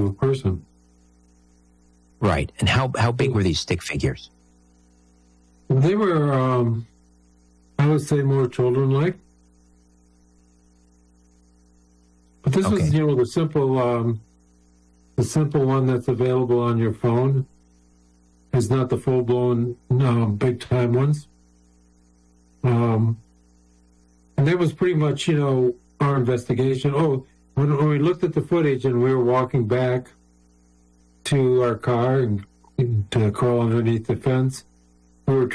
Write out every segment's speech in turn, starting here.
a person. Right. And how big were these stick figures? They were, I would say, more children-like. But this was, the simple one that's available on your phone. Is not the full-blown, big-time ones. And that was pretty much, our investigation. Oh, when we looked at the footage and we were walking back to our car and to crawl underneath the fence, the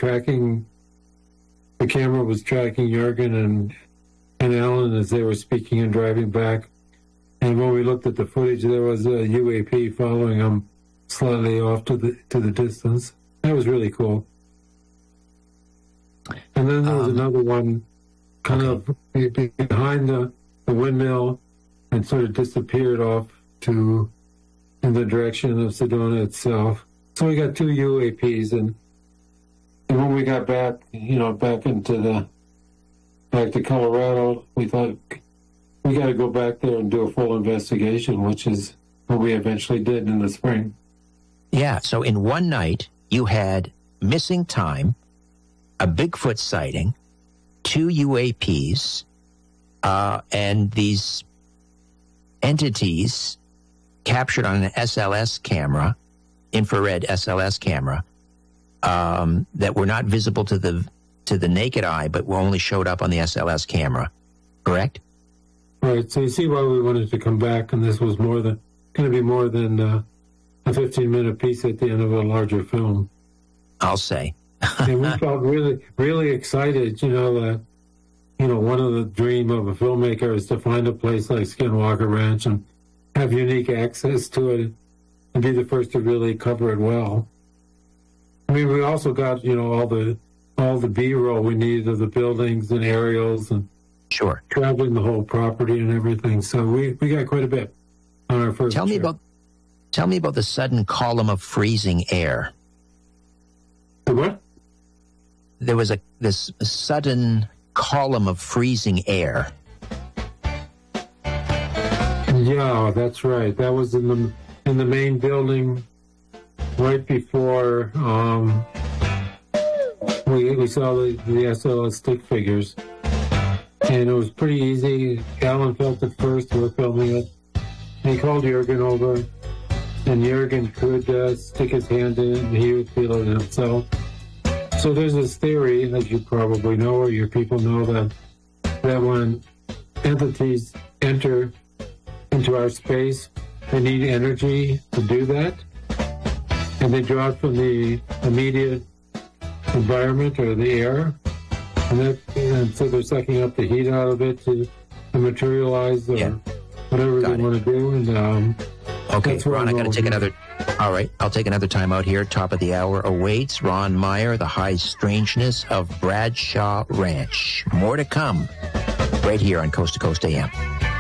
camera was tracking Jurgen and Alan as they were speaking and driving back. And when we looked at the footage, there was a UAP following them slightly off to the distance. That was really cool. And then there was another one kind of behind the windmill and sort of disappeared off in the direction of Sedona itself. So we got two UAPs, and when we got back, back to Colorado, we thought we got to go back there and do a full investigation, which is what we eventually did in the spring. Yeah, so in one night, you had missing time, a Bigfoot sighting, two UAPs, and these entities captured on an SLS camera, infrared SLS camera, that were not visible to the naked eye, but were only showed up on the SLS camera. Correct? Right. So you see why we wanted to come back, and this was going to be more than a 15-minute piece at the end of a larger film. I'll say. And we felt really, really excited, that, one of the dream of a filmmaker is to find a place like Skinwalker Ranch and have unique access to it and be the first to really cover it well. I mean, we also got, all the B-roll we needed of the buildings and aerials and sure traveling the whole property and everything. So we got quite a bit on our first trip. Tell me about the sudden column of freezing air. The what? There was this sudden column of freezing air. Yeah, that's right. That was in the main building right before we saw the SLS stick figures. And it was pretty easy. Alan felt it first. We were filming it. And he called Jurgen over. And Jurgen could stick his hand in and he would feel it himself. So there's this theory that you probably know, or your people know, that when entities enter into our space, they need energy to do that. And they draw it from the immediate environment or the air. And so they're sucking up the heat out of it to materialize or whatever they want to do. And okay, Ron, I got to take another. All right, I'll take another time out here. Top of the hour awaits. Ron Meyer, The High Strangeness of Bradshaw Ranch. More to come right here on Coast to Coast AM.